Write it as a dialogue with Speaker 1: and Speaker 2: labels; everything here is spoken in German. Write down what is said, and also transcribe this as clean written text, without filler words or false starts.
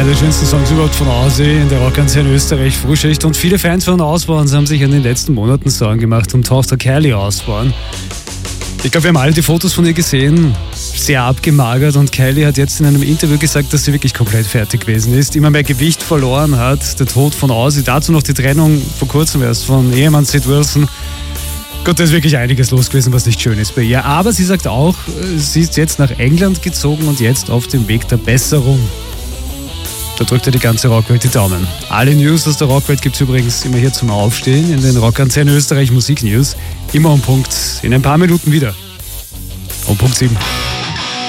Speaker 1: Einer der schönsten Songs überhaupt von Aussie in der Rockantenne Österreich, Frühschicht. Und viele Fans von Osbourne haben sich in den letzten Monaten Sorgen gemacht um Tochter Kelly Osbourne. Ich glaube, wir haben alle die Fotos von ihr gesehen, sehr abgemagert, und Kelly hat jetzt in einem Interview gesagt, dass sie wirklich komplett fertig gewesen ist, immer mehr Gewicht verloren hat, der Tod von Ozzy, dazu noch die Trennung vor kurzem erst von Ehemann Sid Wilson. Gott, da ist wirklich einiges los gewesen, was nicht schön ist bei ihr. Aber sie sagt auch, sie ist jetzt nach England gezogen und jetzt auf dem Weg der Besserung. Da drückt ihr die ganze Rockwelt die Daumen. Alle News aus der Rockwelt gibt es übrigens immer hier zum Aufstehen in den Rockantenne Österreich Musik News. Immer um Punkt in ein paar Minuten wieder. Um Punkt 7.